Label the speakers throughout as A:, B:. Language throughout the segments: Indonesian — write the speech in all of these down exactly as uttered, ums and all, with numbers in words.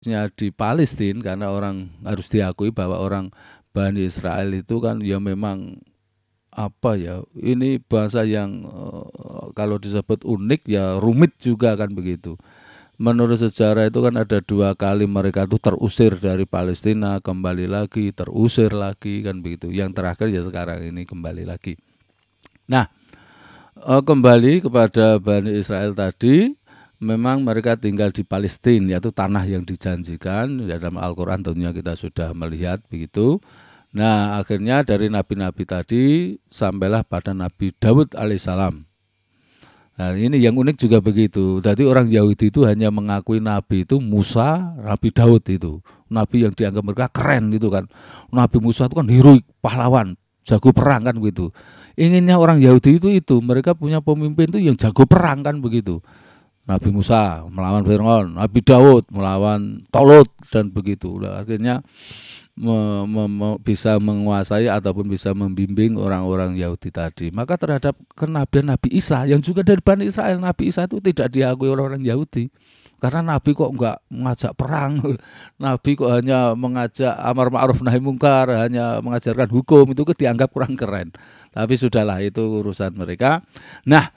A: di Palestina, karena orang harus diakui bahwa orang Bani Israel itu kan ya memang apa ya, ini bahasa yang eh, kalau disebut unik ya rumit juga kan begitu. Menurut sejarah itu kan ada dua kali mereka itu terusir dari Palestina, kembali lagi, terusir lagi kan begitu. Yang terakhir ya sekarang ini kembali lagi. Nah, eh, kembali kepada Bani Israel tadi, memang mereka tinggal di Palestina, yaitu tanah yang dijanjikan. Ya, dalam Al-Quran tentunya kita sudah melihat begitu. Nah, akhirnya dari nabi-nabi tadi sampailah pada Nabi Daud alaihissalam. Nah, ini yang unik juga begitu. Jadi orang Yahudi itu hanya mengakui nabi itu Musa, Nabi Daud itu. Nabi yang dianggap mereka keren gitu kan. Nabi Musa itu kan heroik, pahlawan, jago perang kan begitu. Inginnya orang Yahudi itu itu, mereka punya pemimpin itu yang jago perang kan begitu. Nabi Musa melawan Fir'aun, Nabi Daud melawan Tolut dan begitu. Nah, akhirnya me, me, me, bisa menguasai ataupun bisa membimbing orang-orang Yahudi tadi. Maka terhadap kenabian Nabi Isa yang juga dari Bani Israel, Nabi Isa itu tidak diakui orang-orang Yahudi. Karena Nabi kok enggak mengajak perang, Nabi kok hanya mengajak amar ma'ruf nahi mungkar, hanya mengajarkan hukum, itu dianggap kurang keren. Tapi sudahlah, itu urusan mereka. Nah,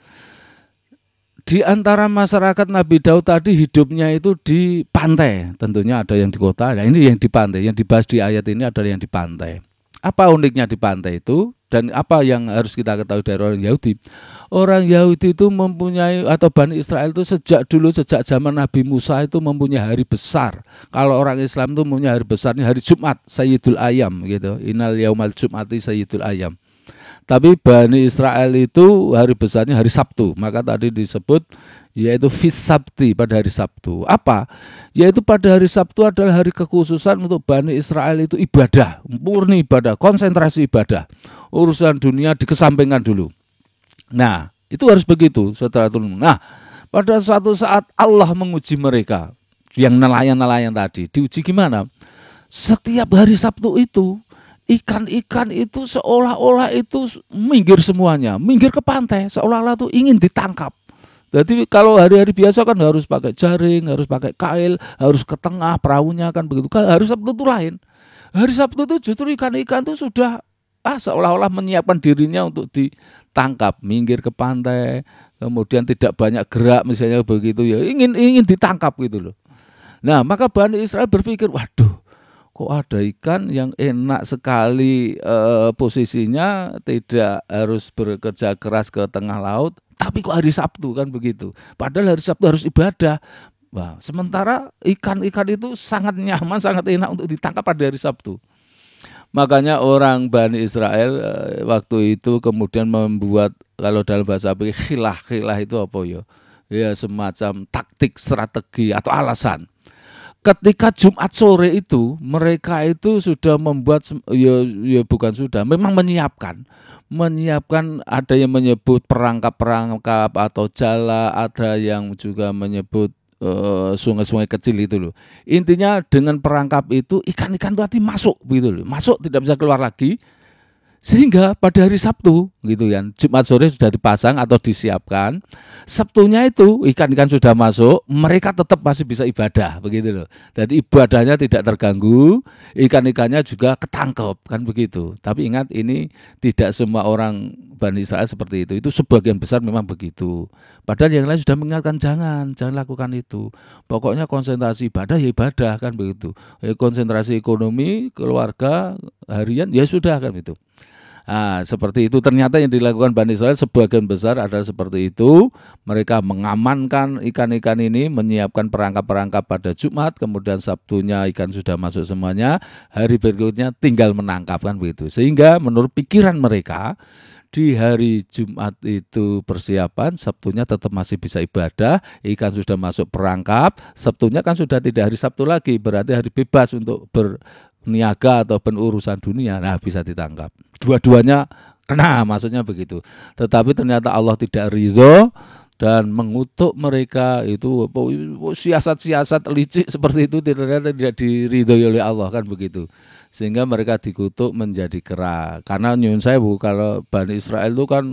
A: di antara masyarakat Nabi Daud tadi hidupnya itu di pantai, tentunya ada yang di kota. Nah, ini yang di pantai, yang dibahas di ayat ini adalah yang di pantai. Apa uniknya di pantai itu dan apa yang harus kita ketahui dari orang Yahudi? Orang Yahudi itu mempunyai, atau Bani Israel itu sejak dulu, sejak zaman Nabi Musa itu mempunyai hari besar. Kalau orang Islam itu mempunyai hari besarnya hari Jumat, Sayyidul Ayam gitu. Innal yaumal Jum'ati Sayyidul Ayam. Tapi Bani Israel itu hari besarnya hari Sabtu. Maka tadi disebut yaitu Fis Sabti, pada hari Sabtu. Apa? Yaitu pada hari Sabtu adalah hari kekhususan untuk Bani Israel itu ibadah, murni ibadah, konsentrasi ibadah. Urusan dunia dikesampingkan dulu. Nah, itu harus begitu setelah turun. Nah, pada suatu saat Allah menguji mereka, yang nelayan-nelayan tadi. Diuji gimana? Setiap hari Sabtu itu ikan-ikan itu seolah-olah itu minggir semuanya, minggir ke pantai, seolah-olah itu ingin ditangkap. Jadi kalau hari-hari biasa kan harus pakai jaring, harus pakai kail, harus ke tengah perahunya kan begitu. Hari Sabtu itu lain. Hari Sabtu itu justru ikan-ikan itu sudah ah seolah-olah menyiapkan dirinya untuk ditangkap, minggir ke pantai, kemudian tidak banyak gerak misalnya begitu ya, ingin ingin ditangkap gitu loh. Nah, maka Bani Israel berpikir, waduh, kok ada ikan yang enak sekali eh, posisinya, tidak harus bekerja keras ke tengah laut, tapi kok hari Sabtu kan begitu. Padahal hari Sabtu harus ibadah. Wah, sementara ikan-ikan itu sangat nyaman, sangat enak untuk ditangkap pada hari Sabtu. Makanya orang Bani Israel eh, waktu itu kemudian membuat, kalau dalam bahasa Arab khilah, khilah itu apa ya? Ya semacam taktik, strategi atau alasan. Ketika Jumat sore itu mereka itu sudah membuat ya, ya bukan sudah, memang menyiapkan menyiapkan ada yang menyebut perangkap-perangkap atau jala, ada yang juga menyebut uh, sungai-sungai kecil itu loh. Intinya dengan perangkap itu ikan-ikan tadi masuk gitu loh, masuk tidak bisa keluar lagi. Sehingga pada hari Sabtu gitu kan, Jumat sore sudah dipasang atau disiapkan, Sabtunya itu ikan-ikan sudah masuk, mereka tetap masih bisa ibadah begitu loh. Jadi ibadahnya tidak terganggu, ikan-ikannya juga ketangkep kan begitu. Tapi ingat, ini tidak semua orang Bani Israel seperti itu. Itu sebagian besar memang begitu. Padahal yang lain sudah mengingatkan, jangan, jangan lakukan itu. Pokoknya konsentrasi ibadah ya ibadah kan begitu. Konsentrasi ekonomi, keluarga, harian ya sudah kan itu. Nah, seperti itu ternyata yang dilakukan Bani Israel sebagian besar adalah seperti itu. Mereka mengamankan ikan-ikan ini, menyiapkan perangkap-perangkap pada Jumat, kemudian Sabtunya ikan sudah masuk semuanya, hari berikutnya tinggal menangkap kan begitu. Sehingga menurut pikiran mereka, di hari Jumat itu persiapan, Sabtunya tetap masih bisa ibadah, ikan sudah masuk perangkap, Sabtunya kan sudah tidak hari Sabtu lagi, berarti hari bebas untuk berniaga atau berurusan dunia, nah bisa ditangkap. Dua-duanya kena, maksudnya begitu. Tetapi ternyata Allah tidak ridho dan mengutuk mereka itu, siasat-siasat licik seperti itu ternyata tidak diridhoi oleh Allah kan begitu. Sehingga mereka dikutuk menjadi kera. Karena nyun sewu, kalau Bani Israel itu kan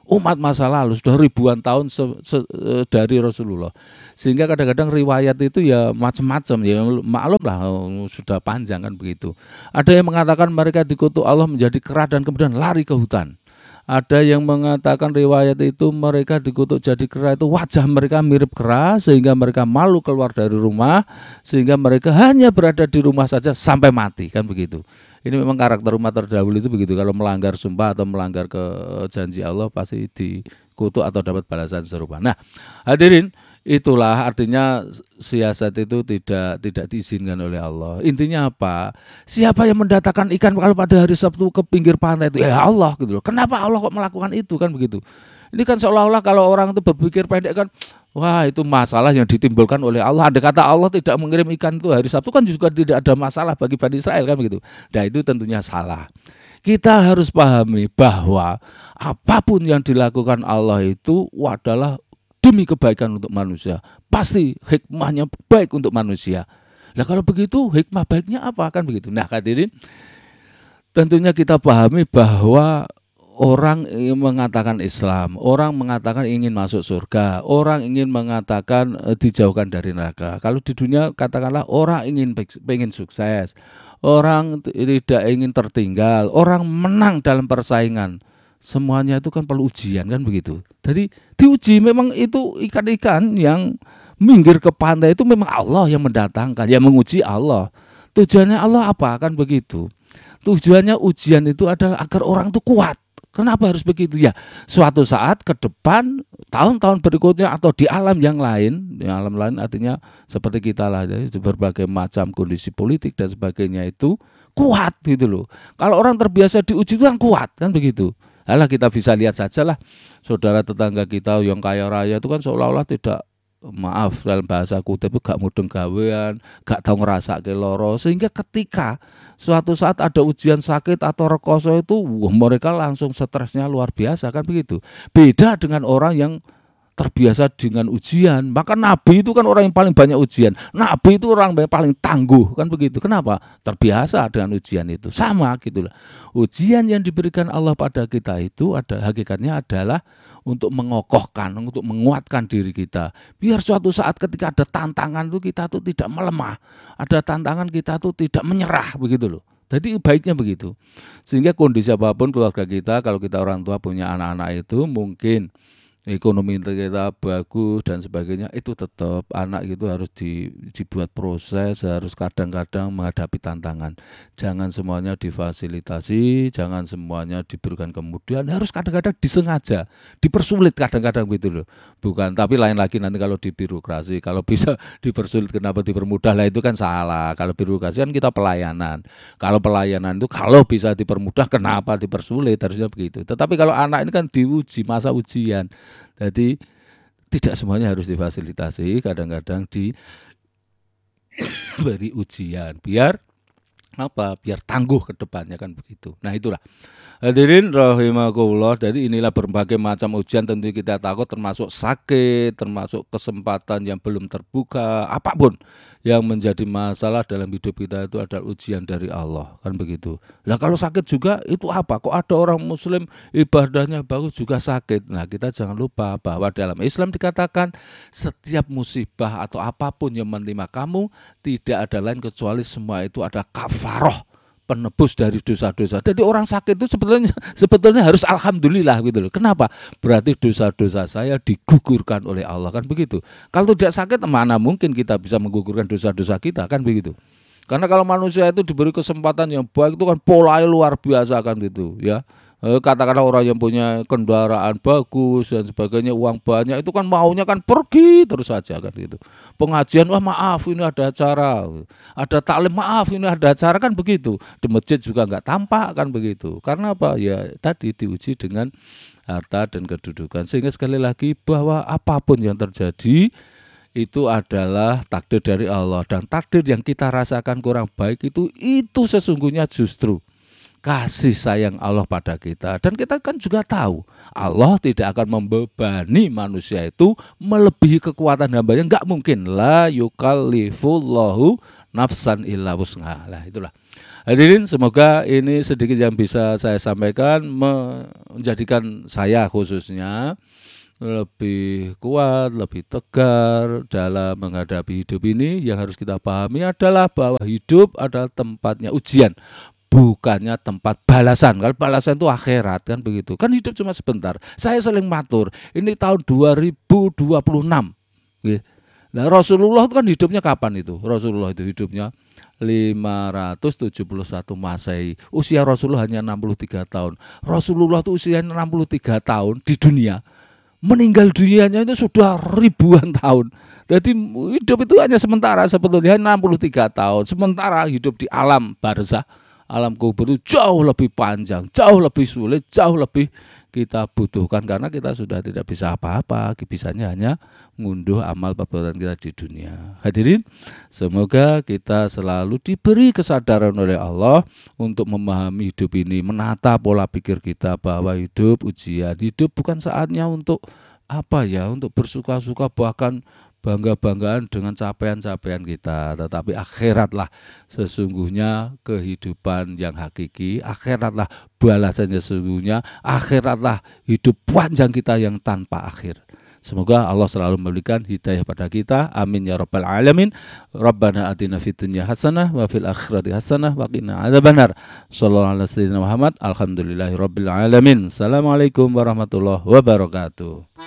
A: umat masa lalu, sudah ribuan tahun se, se, dari Rasulullah. Sehingga kadang-kadang riwayat itu ya macam-macam, ya maklum lah, sudah panjang kan begitu. Ada yang mengatakan mereka dikutuk Allah menjadi kera dan kemudian lari ke hutan. Ada yang mengatakan riwayat itu mereka dikutuk jadi kera itu wajah mereka mirip kera sehingga mereka malu keluar dari rumah, sehingga mereka hanya berada di rumah saja sampai mati, kan begitu. Ini memang karakter umat terdahulu itu begitu, kalau melanggar sumpah atau melanggar ke janji Allah pasti dikutuk atau dapat balasan serupa. Nah, hadirin, itulah artinya siasat itu tidak tidak diizinkan oleh Allah. Intinya apa? Siapa yang mendatangkan ikan kalau pada hari Sabtu ke pinggir pantai itu? Ya Allah gitu loh. Kenapa Allah kok melakukan itu, kan begitu? Ini kan seolah-olah kalau orang itu berpikir pendek kan, wah itu masalah yang ditimbulkan oleh Allah. Andai kata Allah tidak mengirim ikan itu hari Sabtu kan juga tidak ada masalah bagi Bani Israel, kan begitu. Nah itu tentunya salah. Kita harus pahami bahwa apapun yang dilakukan Allah itu adalah demi kebaikan untuk manusia. Pasti hikmahnya baik untuk manusia. Nah kalau begitu hikmah baiknya apa, kan begitu. Nah hadirin, tentunya kita pahami bahwa orang ingin mengatakan Islam, orang mengatakan ingin masuk surga, orang ingin mengatakan e, dijauhkan dari neraka. Kalau di dunia katakanlah orang ingin pengen sukses, orang tidak ingin tertinggal, orang menang dalam persaingan. Semuanya itu kan perlu ujian, kan begitu. Jadi diuji, memang itu ikan-ikan yang minggir ke pantai itu memang Allah yang mendatangkan, yang menguji Allah. Tujuannya Allah apa, kan begitu. Tujuannya ujian itu adalah agar orang itu kuat. Kenapa harus begitu? Ya, suatu saat ke depan, tahun-tahun berikutnya atau di alam yang lain, di alam lain artinya seperti kita lah, jadi berbagai macam kondisi politik dan sebagainya itu kuat gitu loh. Kalau orang terbiasa diuji itu kan kuat, kan begitu. Alah kita bisa lihat saja lah, saudara tetangga kita yang kaya raya itu kan seolah-olah tidak, maaf dalam bahasa kutip itu gak mudeng gawean, gak tahu ngerasa ke loro, sehingga ketika suatu saat ada ujian sakit atau rekoso itu wah, mereka langsung stresnya luar biasa, kan begitu. Beda dengan orang yang terbiasa dengan ujian. Maka Nabi itu kan orang yang paling banyak ujian. Nabi itu orang yang paling tangguh, kan begitu. Kenapa? Terbiasa dengan ujian itu. Sama gitulah. Ujian yang diberikan Allah pada kita itu ada hakikatnya adalah untuk mengokohkan, untuk menguatkan diri kita. Biar suatu saat ketika ada tantangan itu kita tuh tidak melemah. Ada tantangan kita tuh tidak menyerah, begitu loh. Jadi baiknya begitu. Sehingga kondisi apapun keluarga kita, kalau kita orang tua punya anak-anak itu mungkin ekonomi kita bagus dan sebagainya, itu tetap anak itu harus di, dibuat proses, harus kadang-kadang menghadapi tantangan. Jangan semuanya difasilitasi, jangan semuanya diberikan kemudian, harus kadang-kadang disengaja, dipersulit kadang-kadang gitu loh. Bukan, tapi lain lagi nanti kalau di birokrasi, kalau bisa dipersulit kenapa dipermudah, lah itu kan salah. Kalau birokrasi kan kita pelayanan. Kalau pelayanan itu kalau bisa dipermudah kenapa dipersulit, harusnya begitu. Tetapi kalau anak ini kan diuji, masa ujian. Jadi tidak semuanya harus difasilitasi, kadang-kadang diberi ujian biar apa? Biar tangguh ke depannya, kan begitu. Nah itulah. Hadirin rahimakumullah, jadi inilah berbagai macam ujian tentu kita takut, termasuk sakit, termasuk kesempatan yang belum terbuka, apapun yang menjadi masalah dalam hidup kita itu adalah ujian dari Allah, kan begitu. Nah kalau sakit juga itu apa? Kok ada orang muslim ibadahnya bagus juga sakit? Nah kita jangan lupa bahwa dalam Islam dikatakan setiap musibah atau apapun yang menimpa kamu tidak ada lain kecuali semua itu ada kafaroh, penebus dari dosa-dosa. Jadi orang sakit itu sebetulnya sebetulnya harus alhamdulillah gitu loh. Kenapa? Berarti dosa-dosa saya digugurkan oleh Allah, kan begitu. Kalau tidak sakit mana mungkin kita bisa menggugurkan dosa-dosa kita, kan begitu. Karena kalau manusia itu diberi kesempatan yang baik itu kan polanya luar biasa, kan gitu ya. Katakanlah orang yang punya kendaraan bagus dan sebagainya, uang banyak, itu kan maunya kan pergi terus saja, kan gitu. Pengajian, wah maaf ini ada acara, ada taklim, maaf ini ada acara, kan begitu. Di masjid juga nggak tampak, kan begitu. Karena apa? Ya tadi diuji dengan harta dan kedudukan. Sehingga sekali lagi bahwa apapun yang terjadi itu adalah takdir dari Allah, dan takdir yang kita rasakan kurang baik itu itu sesungguhnya justru kasih sayang Allah pada kita. Dan kita kan juga tahu Allah tidak akan membebani manusia itu melebihi kekuatan hambanya, enggak mungkin. La yukallifullahu nafsan illa wus'aha. Lah itulah. Hadirin, semoga ini sedikit yang bisa saya sampaikan menjadikan saya khususnya lebih kuat, lebih tegar dalam menghadapi hidup ini. Yang harus kita pahami adalah bahwa hidup adalah tempatnya ujian, bukannya tempat balasan. Kalau balasan itu akhirat kan begitu. Kan hidup cuma sebentar. Saya sering matur, ini tahun dua ribu dua puluh enam. Nah, Rasulullah itu kan hidupnya kapan itu? Rasulullah itu hidupnya lima ratus tujuh puluh satu Masehi. Usia Rasulullah hanya enam puluh tiga tahun. Rasulullah itu usianya enam puluh tiga tahun di dunia. Meninggal dunianya itu sudah ribuan tahun. Jadi hidup itu hanya sementara, sebetulnya enam puluh tiga tahun. Sementara hidup di alam barzah, alam kubur itu jauh lebih panjang, jauh lebih sulit, jauh lebih kita butuhkan, karena kita sudah tidak bisa apa-apa, bisanya hanya ngunduh amal perbuatan kita di dunia. Hadirin, semoga kita selalu diberi kesadaran oleh Allah untuk memahami hidup ini, menata pola pikir kita bahwa hidup ujian, hidup bukan saatnya untuk apa ya, untuk bersuka-suka bahkan bangga-banggaan dengan capaian-capaian kita, tetapi akhiratlah sesungguhnya kehidupan yang hakiki, akhiratlah balasannya sesungguhnya, akhiratlah hidup panjang kita yang tanpa akhir. Semoga Allah selalu memberikan hidayah pada kita. Amin ya rabbal alamin. Rabbana atina fid dunya hasanah wa fil akhirati hasanah wa qina adzabannar. Shallallahu alaihi wasallam Muhammad. Alhamdulillahirabbil alamin. Assalamualaikum warahmatullahi wabarakatuh.